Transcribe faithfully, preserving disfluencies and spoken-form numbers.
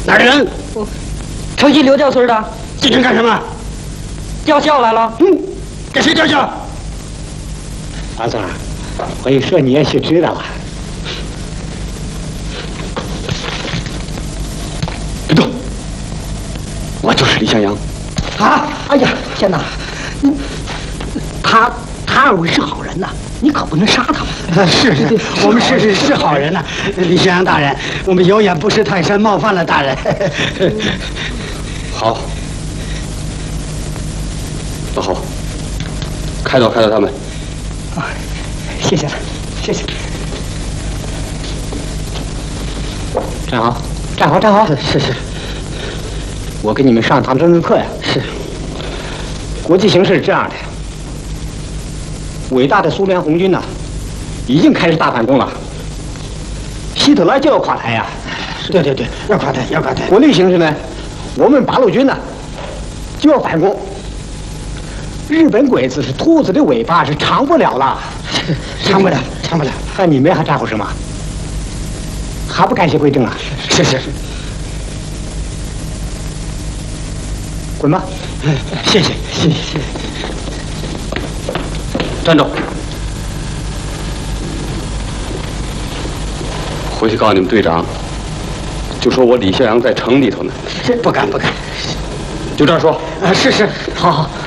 哪儿的人？ 我，城西刘调村的。 进城干什么？ 吊孝来了。 嗯，给谁吊孝？ 老总，我一说你也许知道了。 别动！我就是李向阳。 啊！哎呀，天哪！你他他二位是好人呐，你可不能杀他们。 啊、是是，我们是是是好人呐、啊，李向阳大人，我们有眼不识泰山，冒犯了大人。 好，老侯，开导开导他们。 啊，谢谢了，谢谢。 站好，站好，站好。 是是， 我给你们上堂政治课呀。 是。 国际形势是这样的，伟大的苏联红军呢，已经开始大反攻了。希特勒就要垮台呀！ 对对对，要垮台，要垮台。 国内形势呢，我们八路军呢就要反攻。日本鬼子是兔子的尾巴，是长不了了， 长不了，长不了。 那你们还咋呼什么？还不赶紧归正啊？ 是是。 滚吧！ 谢谢谢谢谢谢。 站住！回去告诉你们队长，就说我李向阳在城里头呢。 这不敢不敢。 就这样说。 啊，是是，好好。